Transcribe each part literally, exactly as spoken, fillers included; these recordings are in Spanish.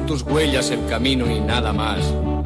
son tus huellas el camino y nada más.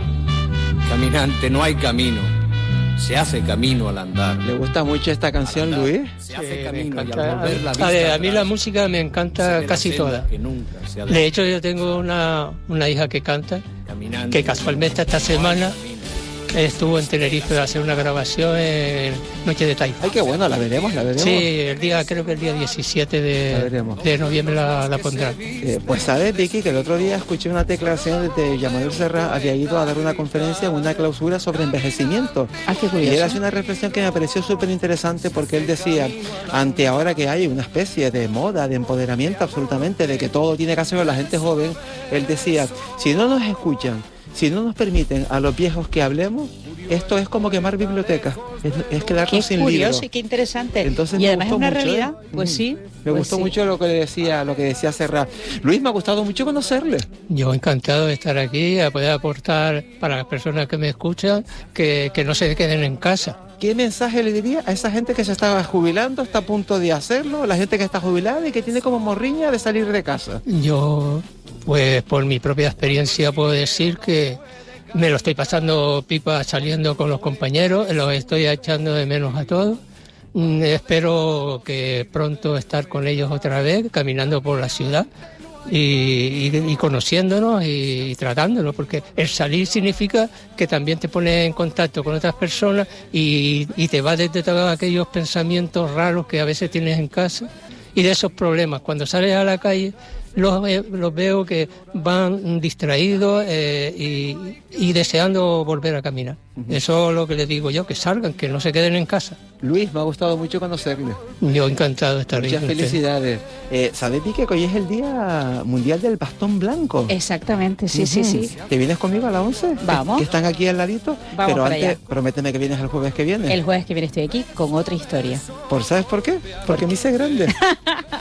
Caminante, no hay camino, se hace camino al andar. ¿Le gusta mucho esta canción, Luis? Se hace Sí, camino me y al encanta. volver la A, vista ver, a mí atrás, la música me se encanta ve casi la senda toda. que nunca se ha De hecho, yo tengo una, una hija que canta, Caminante, que casualmente esta semana estuvo en Tenerife a hacer una grabación en Noche de Taifa. Ay, qué bueno, la veremos, la veremos. Sí, el día, creo que el día diecisiete La de, veremos. de noviembre la, la pondrán. Eh, pues sabes, Vicky, que el otro día escuché una declaración de que Manuel Serrat había ido a dar una conferencia, una clausura sobre envejecimiento. Ah, qué Y él curioso. hace una reflexión que me pareció súper interesante porque él decía, ante ahora que hay una especie de moda, de empoderamiento absolutamente, de que todo tiene que hacerlo la gente joven, él decía, si no nos escuchan, si no nos permiten a los viejos que hablemos, esto es como quemar bibliotecas, es, es quedarnos Qué sin curioso libros. y qué interesante. Entonces y me además es gustó una mucho, realidad, ¿eh? pues Mm. sí. Me pues gustó sí. mucho lo que decía, lo que decía Serrat. Luis, me ha gustado mucho conocerle. Yo encantado de estar aquí, a poder aportar para las personas que me escuchan, que, que no se queden en casa. ¿Qué mensaje le diría a esa gente que se estaba jubilando, está a punto de hacerlo, la gente que está jubilada y que tiene como morriña de salir de casa? Yo, pues por mi propia experiencia puedo decir que me lo estoy pasando pipa saliendo con los compañeros, los estoy echando de menos a todos. Mm, Espero que pronto estar con ellos otra vez, caminando por la ciudad y, y- y conociéndonos y, y tratándonos, porque el salir significa que también te pones en contacto con otras personas y, y te vas desde todos aquellos pensamientos raros que a veces tienes en casa y de esos problemas. Cuando sales a la calle los, ve- los veo que van distraídos eh, y, y deseando volver a caminar. Eso es lo que les digo yo, que salgan, que no se queden en casa. Luis, me ha gustado mucho conocerle. Yo encantado de estar ahí Muchas con ustedes. felicidades. Eh, ¿Sabes, Vicky, que hoy es el Día Mundial del Bastón Blanco? Exactamente, sí, sí, sí. ¿Te vienes conmigo a las once? Vamos. Que están aquí al ladito. Vamos Pero para antes, allá. prométeme que vienes el jueves que viene. El jueves que viene estoy aquí con otra historia. ¿Por sabes por qué? Porque me hice grande.